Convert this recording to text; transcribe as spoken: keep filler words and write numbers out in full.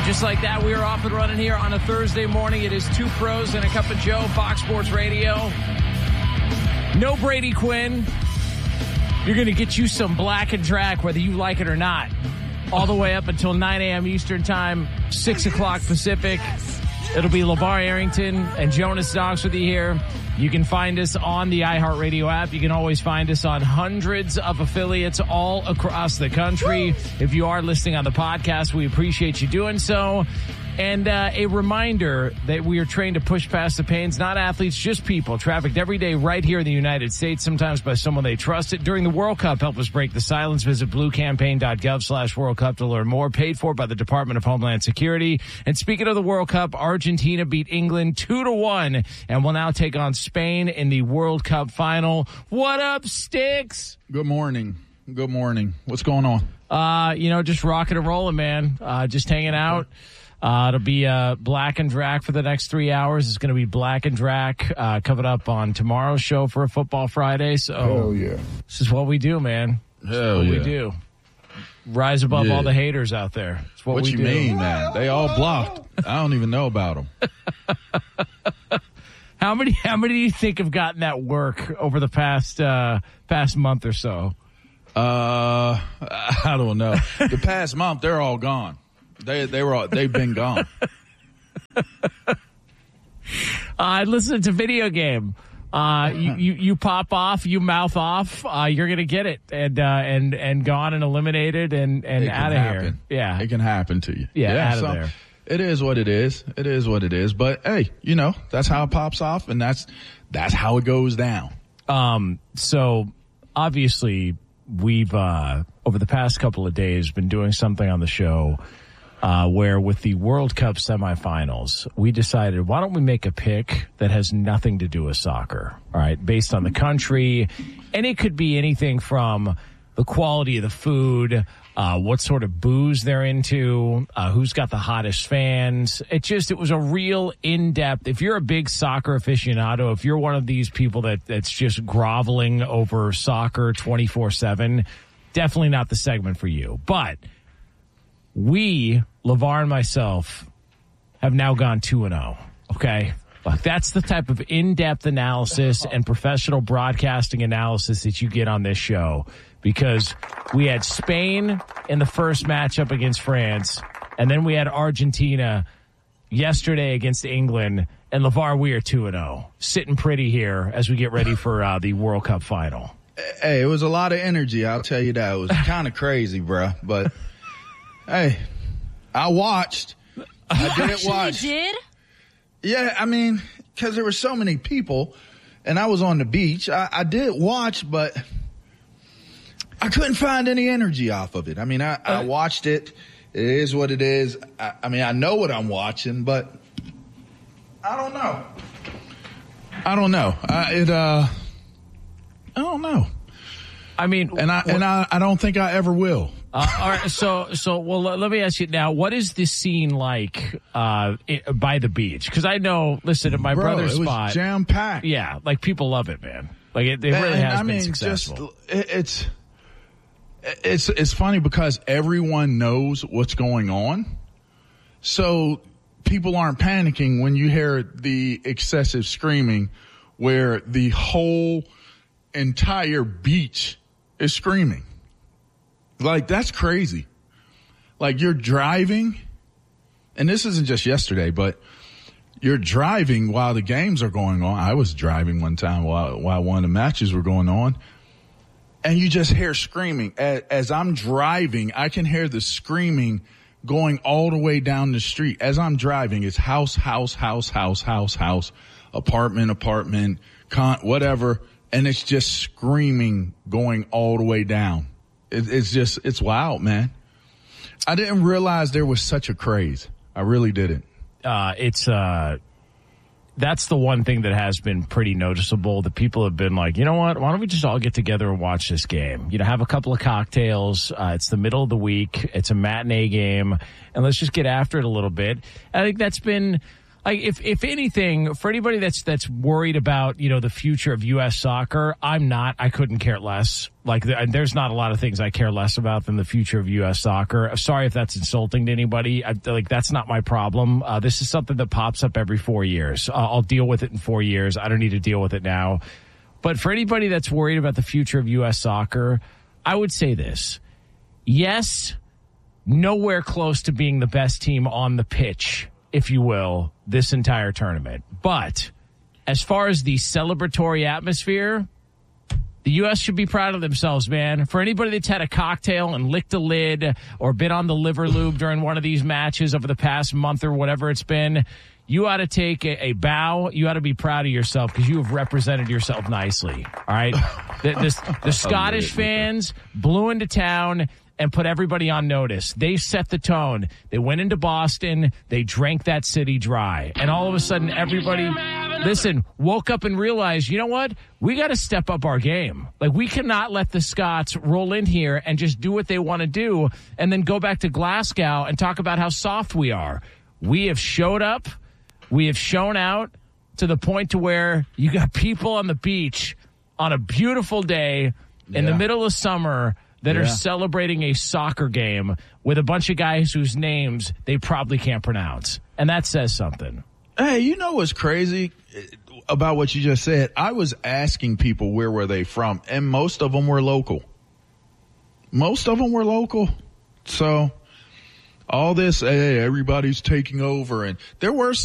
Just like that, we are off and running here on a Thursday morning. It is Two Pros and a Cup of Joe, Fox Sports Radio. No Brady Quinn. You're going to get you some black and drag, whether you like it or not. All the way up until nine a.m. Eastern Time, six o'clock Pacific. It'll be LeVar Arrington and Jonas Knox with you here. You can find us on the iHeartRadio app. You can always find us on hundreds of affiliates all across the country. If you are listening on the podcast, we appreciate you doing so. And uh, a reminder that we are trained to push past the pains, not athletes, just people, trafficked every day right here in the United States, sometimes by someone they trusted. During the World Cup, help us break the silence. Visit bluecampaign.gov slash World Cup to learn more. Paid for by the Department of Homeland Security. And speaking of the World Cup, Argentina beat England two to one and will now take on Spain in the World Cup final. What up, Sticks? Good morning. Good morning. What's going on? Uh, you know, just rocking and rolling, man. Uh, just hanging out. Uh, it'll be uh, Black and Drac for the next three hours. It's going to be Black and Drac uh, coming up on tomorrow's show for a Football Friday. So Hell yeah. This is what we do, man. This Hell is what yeah. we do. Rise above yeah. all the haters out there. It's what, what we you do. mean, man? They all blocked. I don't even know about them. How many? How many do you think have gotten that work over the past uh, past month or so? Uh, I don't know. The past month, they're all gone. They they were all, they've been gone. I uh, listened to Video Game. Uh, you, you, you pop off, you mouth off, uh, you're going to get it and, uh, and, and gone and eliminated and, and out of here. Yeah. It can happen to you. Yeah. yeah out of so there. It is what it is. It is what it is. But hey, you know, that's how it pops off and that's, that's how it goes down. Um, so obviously we've, uh, over the past couple of days been doing something on the show Uh, where with the World Cup semifinals, we decided, why don't we make a pick that has nothing to do with soccer, all right, based on the country. And it could be anything from the quality of the food, uh, what sort of booze they're into, uh, who's got the hottest fans. It just, it was a real in-depth. If you're a big soccer aficionado, if you're one of these people that that's just groveling over soccer twenty-four seven, definitely not the segment for you. But we, LeVar and myself, have now gone two and oh, okay? Like, that's the type of in-depth analysis and professional broadcasting analysis that you get on this show, because we had Spain in the first matchup against France, and then we had Argentina yesterday against England, and LeVar, we are two and oh, sitting pretty here as we get ready for uh, the World Cup final. Hey, it was a lot of energy, I'll tell you that. It was kind of crazy, bruh, but... Hey, I watched. I did watch. You did? Yeah, I mean, because there were so many people, and I was on the beach. I, I did watch, but I couldn't find any energy off of it. I mean, I, I watched it. It is what it is. I, I mean, I know what I'm watching, but I don't know. I don't know. I, it. Uh, I don't know. I mean, and I and I, I don't think I ever will. Uh, all right, so, so, well, let me ask you now, what is this scene like, uh, it, by the beach? Because I know, listen, at my Bro, brother's it was spot. jam-packed. Yeah, like, people love it, man. Like, it, it really and, has I been mean, successful. Just, it, it's, it's, it's funny because everyone knows what's going on. So people aren't panicking when you hear the excessive screaming where the whole entire beach is screaming. Like, that's crazy. Like, you're driving, and this isn't just yesterday, but you're driving while the games are going on. I was driving one time while, while one of the matches were going on, and you just hear screaming. As, as I'm driving, I can hear the screaming going all the way down the street. As I'm driving, it's house, house, house, house, house, house, apartment, apartment, con, whatever, and it's just screaming going all the way down. It, it's just, it's wild, man. I didn't realize there was such a craze. I really didn't. Uh, it's, uh, that's the one thing that has been pretty noticeable. The people have been like, you know what? Why don't we just all get together and watch this game? You know, have a couple of cocktails. Uh, it's the middle of the week. It's a matinee game, and let's just get after it a little bit. I think that's been Like, if, if anything, for anybody that's that's worried about, you know, the future of U S soccer, I'm not. I couldn't care less. Like, there's not a lot of things I care less about than the future of U S soccer. Sorry if that's insulting to anybody. I, like, that's not my problem. Uh, this is something that pops up every four years. Uh, I'll deal with it in four years. I don't need to deal with it now. But for anybody that's worried about the future of U S soccer, I would say this. Yes, nowhere close to being the best team on the pitch, if you will, this entire tournament. But as far as the celebratory atmosphere, the U S should be proud of themselves, man. For anybody that's had a cocktail and licked a lid or been on the liver lube during one of these matches over the past month or whatever it's been, you ought to take a, a bow. You ought to be proud of yourself because you have represented yourself nicely. All right? The, the, the Scottish fans blew into town and put everybody on notice. They set the tone. They went into Boston. They drank that city dry. And all of a sudden, everybody, listen, woke up and realized, you know what? We got to step up our game. Like, we cannot let the Scots roll in here and just do what they want to do and then go back to Glasgow and talk about how soft we are. We have showed up. We have shown out to the point to where you got people on the beach on a beautiful day in yeah. the middle of summer that yeah. are celebrating a soccer game with a bunch of guys whose names they probably can't pronounce. And that says something. Hey, you know what's crazy about what you just said? I was asking people where were they from, and most of them were local. Most of them were local. So all this, hey, everybody's taking over. And there were